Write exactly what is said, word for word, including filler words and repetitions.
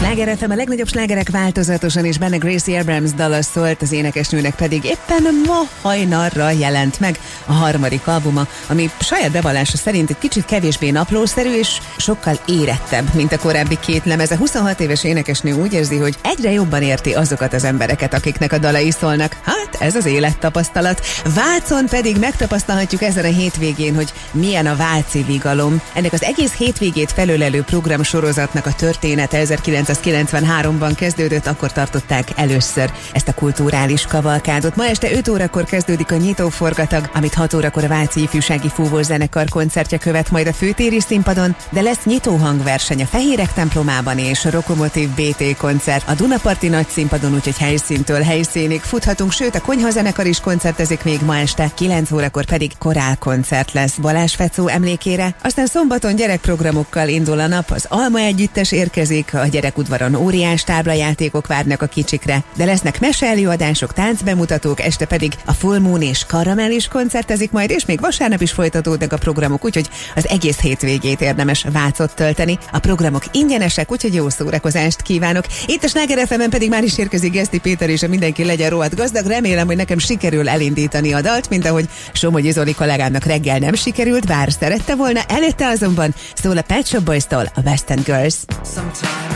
Sláger ef em, a legnagyobb slágerek változatosan, és benne Gracie Abrams dala szólt, az énekesnőnek pedig éppen ma hajnalra jelent meg a harmadik albuma, ami saját bevallása szerint egy kicsit kevésbé naplószerű és sokkal érettebb, mint a korábbi két lemez. A huszonhat éves énekesnő úgy érzi, hogy egyre jobban érti azokat az embereket, akiknek a dalai szólnak. Hát ez az élettapasztalat. Vácon pedig megtapasztalhatjuk ezen a hétvégén, hogy milyen a váci vigalom. Ennek az egész hétvégét felölelő programsorozatnak a története ezerkilencszázkilencvenháromban kezdődött, akkor tartották először ezt a kulturális kavalkádot. Ma este öt órakor kezdődik a nyitóforgatag, amit hat órakor a Váci Ifjúsági Fúvózenekar koncertje követ majd a főtéri színpadon, de lesz nyitóhangverseny a Fehérek templomában és a Rokomotív bé té koncert a Dunaparti nagyszínpadon, úgyhogy helyszíntől helyszínig futhatunk, sőt a Konyhazenekar is koncertezik még ma este, kilenc órakor pedig korálkoncert lesz Balázs Fecó emlékére. Aztán szombaton gyerekprogramokkal indul a nap, az Alma Együttes érkezik, a gyerekudvaron óriás táblajátékok várnak a kicsikre, de lesznek meseelőadások, táncbemutatók, este pedig a Full Moon és Karamell is koncertezik majd, és még vasárnap is folytatódnak a programok, úgyhogy az egész hétvégét érdemes Vácot tölteni. A programok ingyenesek, úgyhogy jó szórakozást kívánok. Itt a Sláger ef emen pedig már is érkezik Geszti Péter, és a Mindenki legyen rohadt gazdag. Remélem, hogy nekem sikerül elindítani a dalt, mint ahogy Somogyi Zoli kollégámnak reggel nem sikerült, bár szerette volna, előtte azonban szól a Pet Shop Boys-tól a West End Girls.